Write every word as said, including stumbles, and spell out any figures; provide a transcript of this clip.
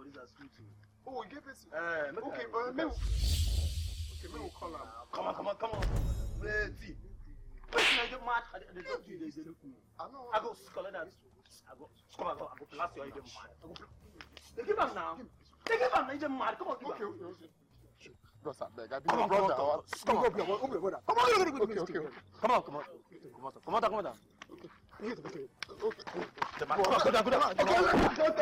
police as you too. Oh, give it. Uh, okay, but me. Okay, me will call him. Come on, come on, come on. Ready. I get mad. I don't do this. I know. I go scholar that. I go. Come on, I go blast you. I get mad. They give him now. They give him now. He's mad. Come on, give okay, him. okay, okay. Go stop there. Come on, brother. come on, come on, come on, come on, come on, okay, okay, okay. Come on, come on, come on, come on, come on, come on. Okay, okay, okay. Come on, come on, come on.